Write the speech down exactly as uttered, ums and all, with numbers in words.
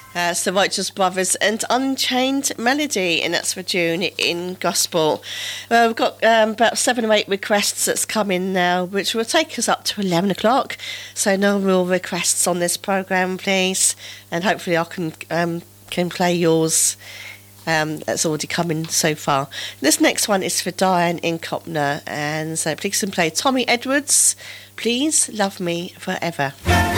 Uh, it's the Righteous Brothers and Unchained Melody, and that's for June in Gospel. Uh, we've got um, about seven or eight requests that's come in now, which will take us up to eleven o'clock. So no real requests on this programme, please. And hopefully I can um, can play yours. Um, that's already come in so far. This next one is for Diane in Copner, and so please can play Tommy Edwards, Please Love Me Forever.